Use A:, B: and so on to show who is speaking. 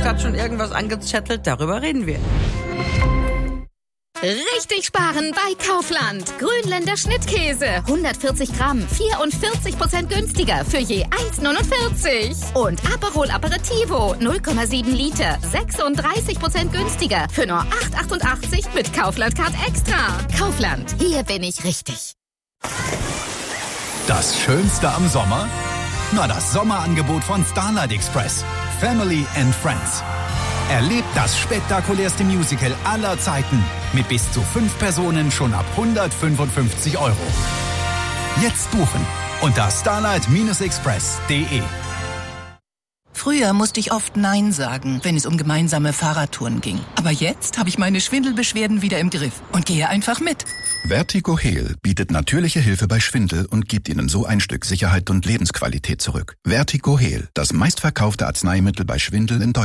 A: Werkstatt schon irgendwas angezettelt? Darüber reden wir.
B: Richtig sparen bei Kaufland. Grünländer Schnittkäse. 140 Gramm, 44% günstiger für je 1,49. Und Aperol Aperitivo, 0,7 Liter, 36% günstiger für nur 8,88 mit Kaufland Card Extra. Kaufland, hier bin ich richtig.
C: Das Schönste am Sommer? Na, das Sommerangebot von Starlight Express. Family and Friends. Erlebt das spektakulärste Musical aller Zeiten mit bis zu 5 Personen schon ab 155 €. Jetzt buchen unter starlight-express.de.
D: Früher musste ich oft Nein sagen, wenn es um gemeinsame Fahrradtouren ging. Aber jetzt habe ich meine Schwindelbeschwerden wieder im Griff und gehe einfach mit.
E: Vertigo Heal bietet natürliche Hilfe bei Schwindel und gibt Ihnen so ein Stück Sicherheit und Lebensqualität zurück. Vertigo Heal, das meistverkaufte Arzneimittel bei Schwindel in Deutschland.